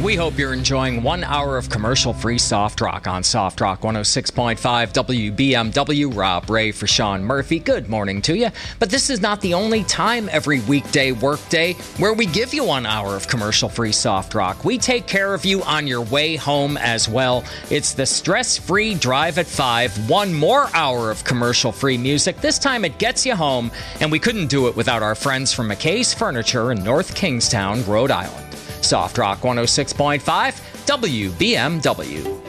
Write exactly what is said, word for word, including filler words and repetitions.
We hope you're enjoying one hour of commercial-free Soft Rock on Soft Rock one oh six point five W B M W. Rob Ray for Sean Murphy. Good morning to you. But this is not the only time every weekday workday where we give you one hour of commercial-free Soft Rock. We take care of you on your way home as well. It's the stress-free Drive at five. One more hour of commercial-free music. This time it gets you home, and we couldn't do it without our friends from McKay's Furniture in North Kingstown, Rhode Island. Soft Rock one oh six point five W B M W.